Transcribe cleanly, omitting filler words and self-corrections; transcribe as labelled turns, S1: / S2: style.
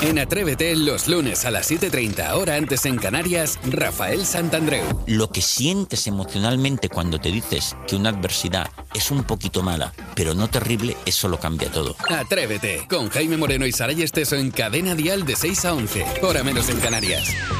S1: En Atrévete, los lunes a las 7:30, hora antes en Canarias, Rafael Santandreu.
S2: Lo que sientes emocionalmente cuando te dices que una adversidad es un poquito mala, pero no terrible, eso lo cambia todo.
S1: Atrévete, con Jaime Moreno y Saray Esteso en Cadena Dial de 6 a 11, hora menos en Canarias.